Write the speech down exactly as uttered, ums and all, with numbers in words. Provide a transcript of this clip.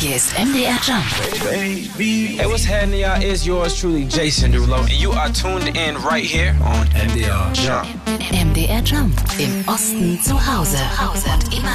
Hier ist M D R Jump. Baby. Hey, what's happening, y'all? It's yours truly, Jason Derulo, and you are tuned in right here on M D R Jump. M D R Jump. Im Osten zu Hause. Und immer